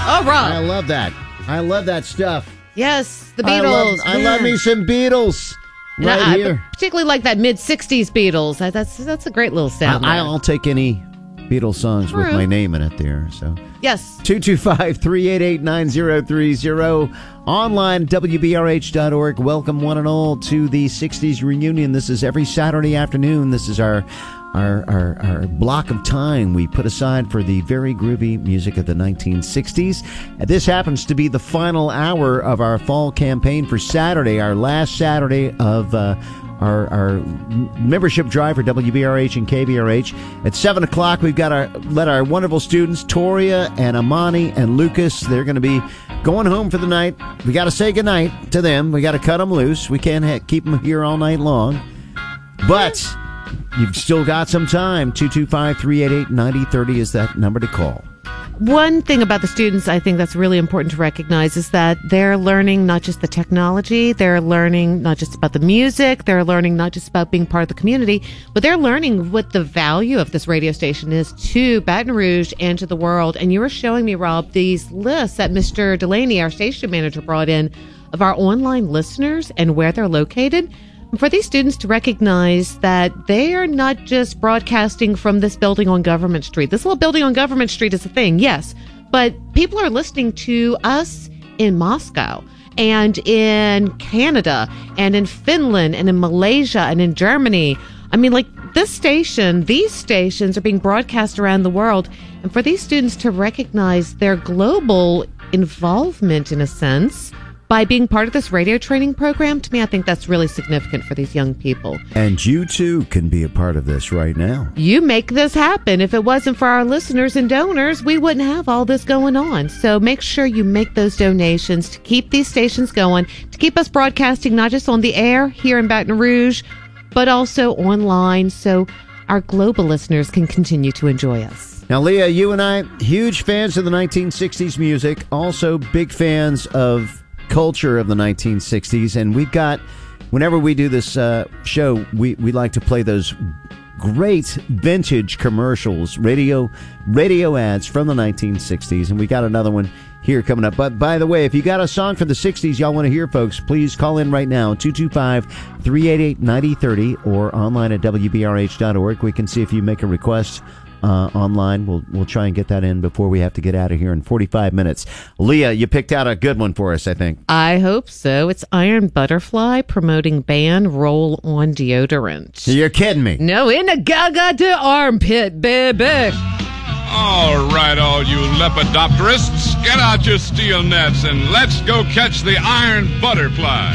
All right. I love that. I love that stuff. Yes, the Beatles. I love me some Beatles. Right here. I particularly like that mid-'60s Beatles. That's a great little sound. I'll take any Beatles songs with my name in it there. So yes. 225-388-9030. Online, WBRH.org. Welcome one and all to the 60s reunion. This is every Saturday afternoon. This is our block of time we put aside for the very groovy music of the 1960s. This happens to be the final hour of our fall campaign for Saturday, our last Saturday of our membership drive for WBRH and KBRH. At 7 o'clock, we've got let our wonderful students, Toria and Amani and Lucas, they're going to be going home for the night. We got to say goodnight to them. We got to cut them loose. We can't keep them here all night long. But you've still got some time. 225-388-9030 is that number to call. One thing about the students I think that's really important to recognize is that they're learning not just the technology, they're learning not just about the music, they're learning not just about being part of the community, but they're learning what the value of this radio station is to Baton Rouge and to the world. And you were showing me, Rob, these lists that Mr. Delaney, our station manager, brought in of our online listeners and where they're located. For these students to recognize that they are not just broadcasting from this building on Government Street. This little building on Government Street is a thing, yes, but people are listening to us in Moscow and in Canada and in Finland and in Malaysia and in Germany. I mean, like these stations are being broadcast around the world. And for these students to recognize their global involvement, in a sense, by being part of this radio training program, to me, I think that's really significant for these young people. And you, too, can be a part of this right now. You make this happen. If it wasn't for our listeners and donors, we wouldn't have all this going on. So make sure you make those donations to keep these stations going, to keep us broadcasting not just on the air here in Baton Rouge, but also online so our global listeners can continue to enjoy us. Now, Leah, you and I, huge fans of the 1960s music, also big fans of culture of the 1960s, and we've got, whenever we do this show, we like to play those great vintage commercials, radio ads from the 1960s, and we got another one here coming up. But by the way, if you got a song from the 60s y'all want to hear, folks, please call in right now, 225-388-9030, or online at WBRH.org. We can see if you make a request online. We'll try and get that in before we have to get out of here in 45 minutes. Leah, you picked out a good one for us, I think. I hope so. It's Iron Butterfly promoting ban roll-on deodorant. You're kidding me. No, in a gaga de armpit, baby. All right, all you lepidopterists, get out your steel nets and let's go catch the Iron Butterfly.